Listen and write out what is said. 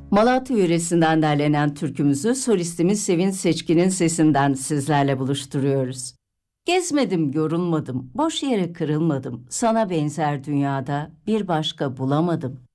Malatya yöresinden derlenen türkümüzü solistimiz Sevin Seçkin'in sesinden sizlerle buluşturuyoruz. Gezmedim, yorulmadım, boş yere kırılmadım, sana benzer dünyada bir başka bulamadım.